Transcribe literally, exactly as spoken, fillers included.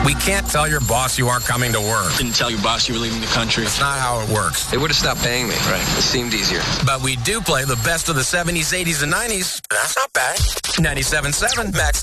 We can't tell your boss you aren't coming to work. Didn't tell your boss you were leaving the country. It's not how it works. They would have stopped paying me. Right. It seemed easier. But we do play the best of the seventies, eighties, and nineties. That's not bad. ninety-seven point seven Max